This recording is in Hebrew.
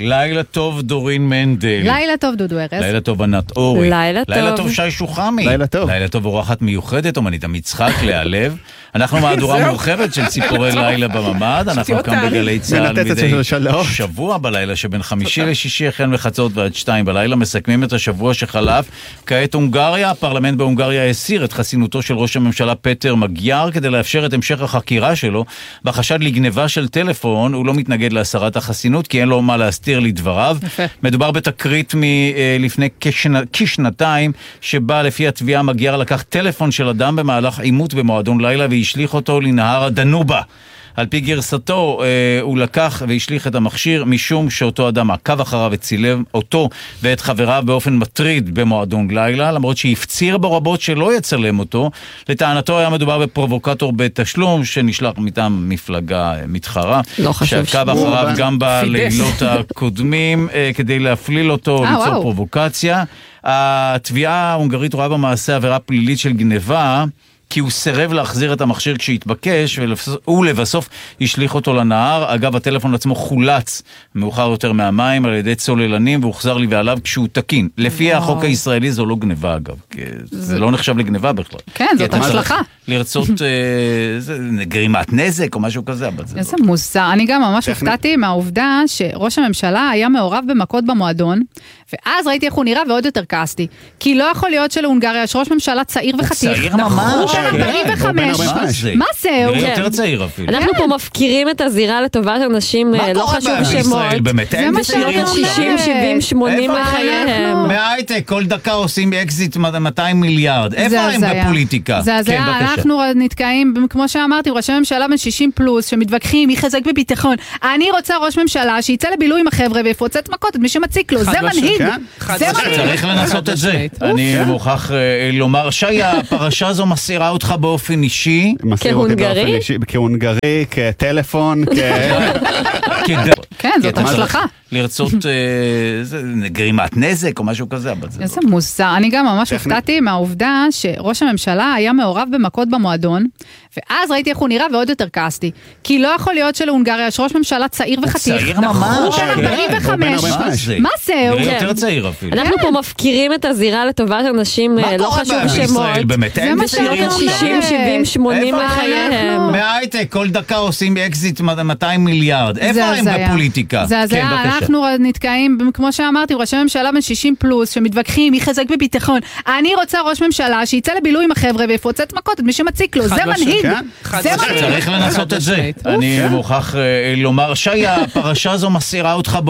לילה טוב דורין מנדל. לילה טוב דודו ארז. לילה טוב ענת אורי. לילה טוב. לילה טוב שי שוחמי. לילה טוב. לילה טוב אורחת מיוחדת, אומנית המצחק להלב. אנחנו מהדורה מורחבת של ציפורי לילה בממד. אנחנו כאן בגלי צהל מדי שבוע בלילה שבין חמישי לשישי החל מחצות ועד 2 בלילה. מסכמים את השבוע שחלף. כעת הונגריה, הפרלמנט בהונגריה הסיר את חסינותו של ראש הממשלה פטר מגיאר כדי לאפשר את המשך החקירה שלו בחשד לגניבה של טלפון. הוא לא מתנגד להסרת החסינות כי אין לו מה להסתיר לדבריו. מדובר בתקרית מלפני כשנתיים שבה לפי התביעה מגיאר לקח טלפון של אדם במהלך עימות במועדון לילה והשליך אותו לנהר הדנובה. על פי גרסתו הוא לקח והשליך את המכשיר משום שאותו אדם עקב אחריו וצילם אותו ואת חבריו באופן מטריד במועדון לילה, למרות שהפציר בו רבות שלא יצלם אותו. לטענתו היה מדובר בפרובוקטור בתשלום שנשלח מטעם מפלגה מתחרה, שעקב אחריו גם בלילות הקודמים כדי להפליל אותו, ליצור פרובוקציה. התביעה ההונגרית רואה במעשה עבירה פלילית של גניבה, כי הוא סירב להחזיר את המכשיר כשהתבקש, ולבסוף השליך אותו לנהר. אגב, הטלפון עצמו חולץ מאוחר יותר מהמים על ידי צוללנים, והוחזר לי ועליו כשהוא תקין. לפי החוק הישראלי זו לא גניבה, אגב. זה לא נחשב לגניבה בכלל. כן, זאת השלכה. לרצות גרימת נזק או משהו כזה. איזה מוזר. אני גם ממש הופתעתי מהעובדה שראש הממשלה היה מעורב במכות במועדון, ואז ראיתי איך הוא נראה ועוד יותר כעסתי. כי לא יכול להיות שלהונגריה יש ראש ממשלה צעיר וחתיך. צעיר ממש. 45. מה זה? יותר צעיר אפילו. אנחנו פה מפקירים את הזירה לטובת אנשים, לא חשוב שמות. זה מה שאתה אומר. 60, 70, 80 לחייהם. מהייטק, כל דקה עושים אקזיט 200 מיליארד. איפה הם בפוליטיקה? זה אנחנו נתקעים, כמו שאמרתי, ראשי ממשלה בן 60 פלוס, שמתווכחים, מי חזק בביטחון. אני רוצה ראש ממשלה שיצא לבילוי עם החבר'ה ויפוצץ מכות את מי שמציק לו. זה מנהיג. צריך לנסות את זה. אני מוכרח לומר, שי, הפרשה הזו מסירה אותך באופן אישי. כהונגרי? כהונגרי, כטלפון, כן, זאת השלכה. לרצות גרימת נזק או משהו כזה. איזה מוזר. אני גם ממש הופתעתי מהעובדה שראש הממשלה היה מעורב במכות במועדון, ואז ראיתי איך הוא נראה ועוד יותר כעסתי. כי לא יכול להיות שלהונגריה יש ראש ממשלה צעיר וחתיך. צעיר ממש. 45. מה זה? יותר צעיר אפילו. אנחנו פה מפקירים את הזירה לטובת אנשים, לא חשוב שמות. זה מה שאתה אומר. 60, 70, 80 לחייהם. מהייטק, כל דקה עושים אקזיט 200 מיליארד. איפה הם בפוליטיקה? אנחנו נתקעים, כמו שאמרתי, ראשי ממשלה בן 60 פלוס, שמתווכחים, מי חזק בביטחון. אני רוצה ראש ממשלה שיצא לבילוי עם החבר'ה ויפוצץ מכות את מי שמציק לו. זה מנהיג. צריך לנסות את זה. אני מוכרח לומר, שי, הפרשה הזו מסירה אותך